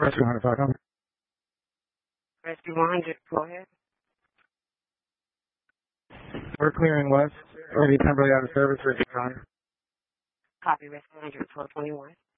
Rescue 100, 500. Rescue 100, go ahead. We're clearing west. Already temporarily out of service for time. Copy, Rescue 100, 1221.